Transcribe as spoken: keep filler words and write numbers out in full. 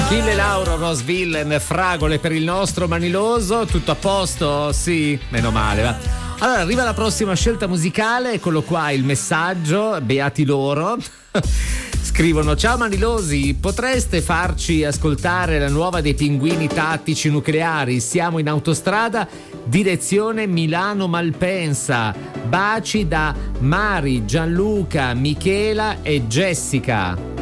Achille Lauro, Rose Villain, fragole per il nostro Maniloso. Tutto a posto? Sì, meno male, va. Allora arriva la prossima scelta musicale, eccolo qua il messaggio, beati loro. Scrivono: ciao Manilosi, potreste farci ascoltare la nuova dei Pinguini Tattici Nucleari? Siamo in autostrada direzione Milano Malpensa. Baci da Mari, Gianluca, Michela e Jessica.